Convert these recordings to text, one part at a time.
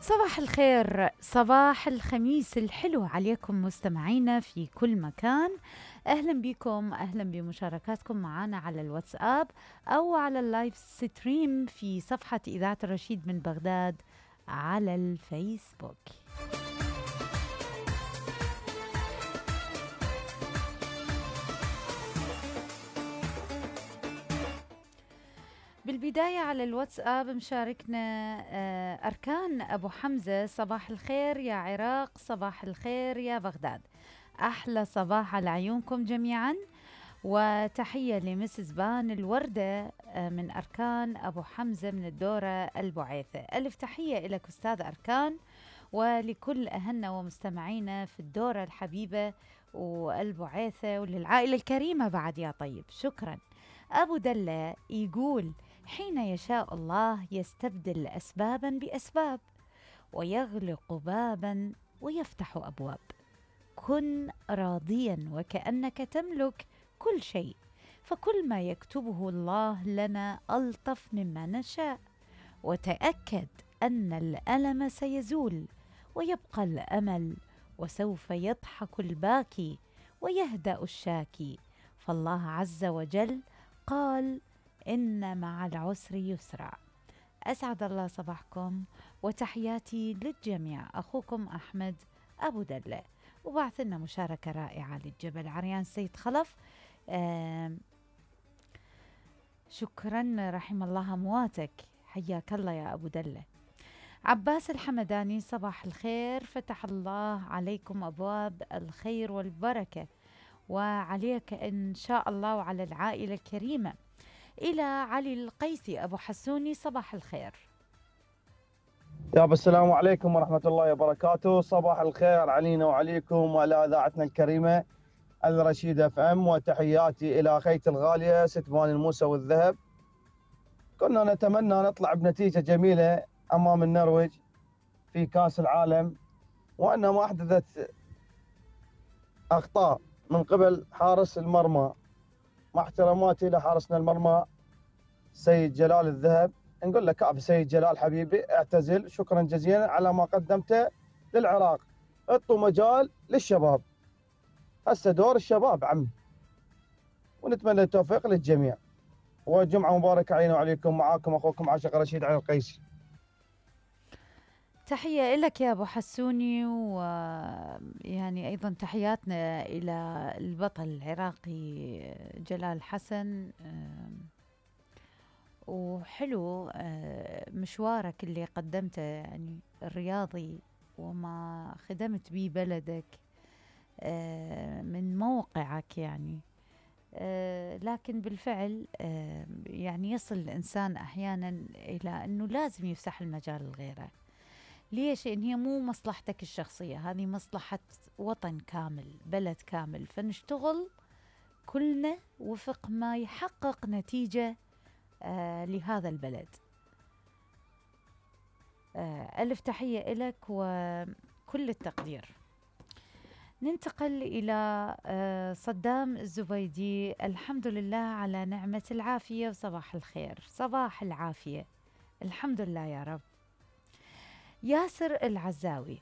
صباح الخير، صباح الخميس الحلو عليكم مستمعينا في كل مكان. أهلا بكم، أهلا بمشاركاتكم معنا على الواتساب أو على اللايف ستريم في صفحة إذاعة الرشيد من بغداد على الفيسبوك. بالبداية على الواتساب مشاركنا أركان أبو حمزة، صباح الخير يا عراق، صباح الخير يا بغداد، أحلى صباح على عيونكم جميعا. وتحية لمسز بان الوردة من أركان أبو حمزة من الدورة البعيثة. ألف تحية لك أستاذ أركان، ولكل أهلنا ومستمعينا في الدورة الحبيبة والبعيثة، وللعائلة الكريمة بعد يا طيب، شكرا. أبو دلة يقول: حين يشاء الله يستبدل أسبابا بأسباب، ويغلق بابا ويفتح أبواب. كن راضيا وكأنك تملك كل شيء، فكل ما يكتبه الله لنا ألطف مما نشاء. وتأكد أن الألم سيزول ويبقى الأمل، وسوف يضحك الباكي ويهدأ الشاكي. فالله عز وجل قال: إن مع العسر يسرا. أسعد الله صباحكم وتحياتي للجميع، أخوكم أحمد أبو دلة. وبعث لنا مشاركة رائعة للجبل عريان سيد خلف. شكرا، رحم الله أمواتك، حياك الله يا أبو دلة. عباس الحمداني: صباح الخير، فتح الله عليكم أبواب الخير والبركة، وعليك إن شاء الله وعلى العائلة الكريمة. إلى علي القيسي أبو حسوني: صباح الخير. يابا السلام عليكم ورحمة الله وبركاته. صباح الخير علينا وعليكم وعلى إذاعتنا الكريمة الرشيد اف ام، وتحياتي إلى أخيتي الغالية ستبان الموسى والذهب. كنا نتمنى نطلع بنتيجة جميلة أمام النرويج في كأس العالم، وأن ما أحدثت أخطاء من قبل حارس المرمى. مع احتراماتي لحارسنا المرمى سيد جلال الذهب، نقول لك كافي سيد جلال حبيبي، اعتزل، شكرا جزيلا على ما قدمته للعراق. اعطوا مجال للشباب، هسه دور الشباب عم، ونتمنى التوفيق للجميع، وجمعة مباركة علينا وعليكم. معاكم أخوكم عاشق رشيد علي القيسي. تحية لك يا أبو حسوني، ويعني أيضا تحياتنا إلى البطل العراقي جلال حسن. وحلو مشوارك اللي قدمته يعني الرياضي، وما خدمت بيه بلدك من موقعك يعني. لكن بالفعل يعني يصل الإنسان أحيانا إلى أنه لازم يفسح المجال لغيره. ليش؟ إن هي مو مصلحتك الشخصية، هذه مصلحة وطن كامل، بلد كامل، فنشتغل كلنا وفق ما يحقق نتيجة لهذا البلد. ألف تحية لك وكل التقدير. ننتقل إلى صدام الزبيدي: الحمد لله على نعمة العافية وصباح الخير. صباح العافية، الحمد لله يا رب. ياسر العزاوي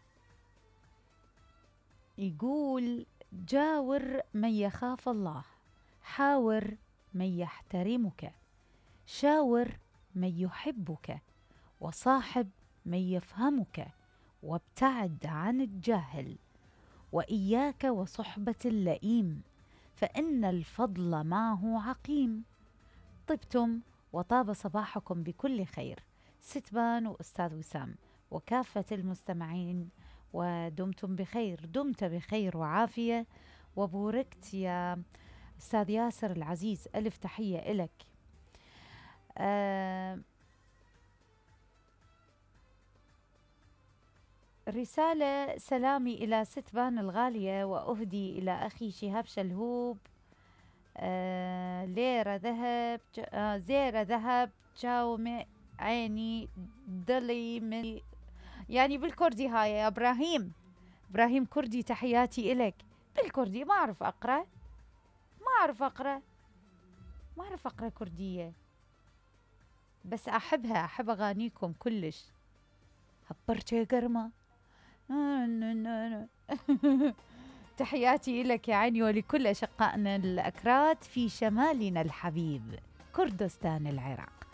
يقول: جاور من يخاف الله، حاور من يحترمك، شاور من يحبك، وصاحب من يفهمك، وابتعد عن الجاهل، وإياك وصحبة اللئيم، فإن الفضل معه عقيم. طبتم وطاب صباحكم بكل خير. ستبان وأستاذ وسام وكافة المستمعين، ودمتم بخير، دمت بخير وعافية، وبوركت يا أستاذ ياسر العزيز، ألف تحية إلك. رسالة: سلامي إلى ستبان الغالية، وأهدي إلى أخي شهاب شلهوب ليرة ذهب زيرة ذهب جاومي عيني دلي من، يعني بالكردي هاي يا إبراهيم. إبراهيم كردي، تحياتي إلك بالكردي. ما أعرف أقرأ، ما أعرف أقرأ، ما أعرف أقرأ كردية، بس أحبها، أحب أغانيكم كلش. هبرت يا قرمة. تحياتي لك يا عيني ولكل أشقائنا الأكراد في شمالنا الحبيب كردستان العراق.